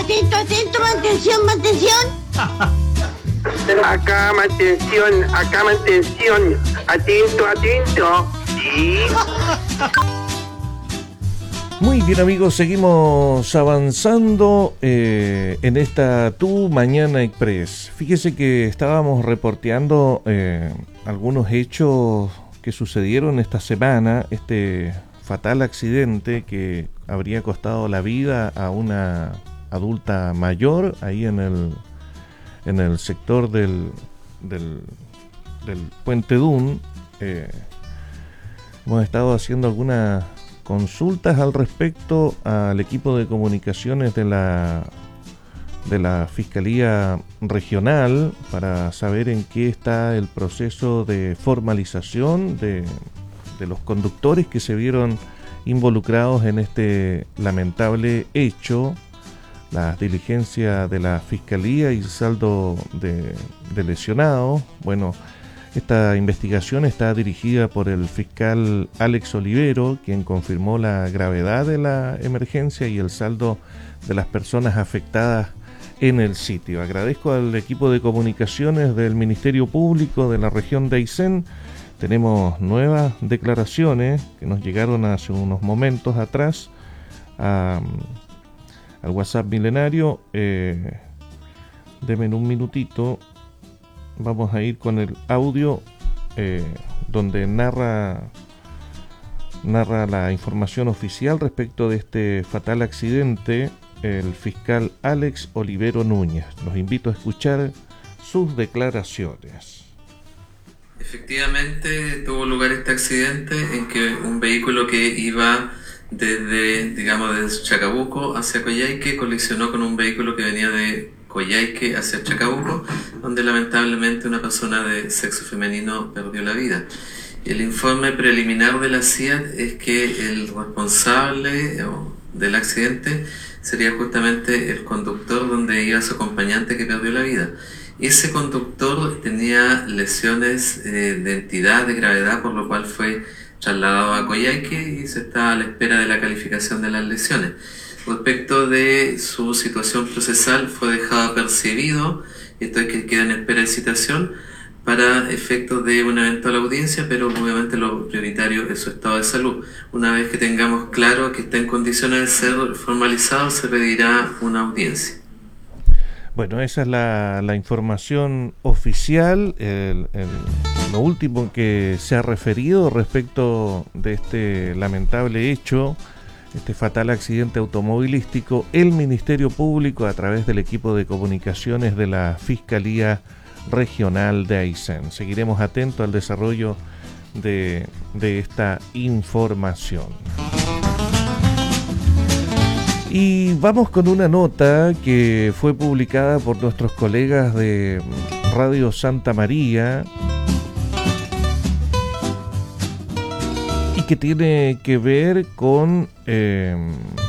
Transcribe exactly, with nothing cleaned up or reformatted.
atento, atento, mantención, mantención. Acá mantención, acá mantención. Atento, atento. Sí. Muy bien, amigos, seguimos avanzando eh, en esta Tu Mañana Express. Fíjese que estábamos reporteando eh, algunos hechos que sucedieron esta semana, este fatal accidente que habría costado la vida a una adulta mayor ahí en el en el sector del del, del Puente Dun. Eh, hemos estado haciendo algunas consultas al respecto al equipo de comunicaciones de la de la Fiscalía Regional para saber en qué está el proceso de formalización de, de los conductores que se vieron involucrados en este lamentable hecho, las diligencias de la Fiscalía y el saldo de, de lesionados. Bueno, esta investigación está dirigida por el fiscal Alex Olivero, quien confirmó la gravedad de la emergencia y el saldo de las personas afectadas en el sitio. Agradezco al equipo de comunicaciones del Ministerio Público de la región de Aysén. Tenemos nuevas declaraciones que nos llegaron hace unos momentos atrás a, al WhatsApp milenario. Eh, denme un minutito. Vamos a ir con el audio eh, donde narra narra la información oficial respecto de este fatal accidente el fiscal Alex Olivero Núñez. Los invito a escuchar sus declaraciones. Efectivamente tuvo lugar este accidente en que un vehículo que iba desde, digamos, desde Chacabuco hacia Coyhaique colisionó con un vehículo que venía de Coyhaique hacia Chacabuco, donde lamentablemente una persona de sexo femenino perdió la vida. El informe preliminar de la C I A T es que el responsable del accidente sería justamente el conductor donde iba su acompañante que perdió la vida. Ese conductor tenía lesiones eh, de entidad, de gravedad, por lo cual fue trasladado a Coyhaique y se está a la espera de la calificación de las lesiones. Respecto de su situación procesal, fue dejado apercibido, esto es que queda en espera de citación para efectos de una eventual audiencia, pero obviamente lo prioritario es su estado de salud. Una vez que tengamos claro que está en condiciones de ser formalizado, se pedirá una audiencia. Bueno, esa es la, la información oficial, el, el, lo último que se ha referido respecto de este lamentable hecho, este fatal accidente automovilístico. El Ministerio Público, a través del equipo de comunicaciones de la Fiscalía Regional de Aysén. Seguiremos atentos al desarrollo de, de esta información. Y vamos con una nota que fue publicada por nuestros colegas de Radio Santa María y que tiene que ver con eh,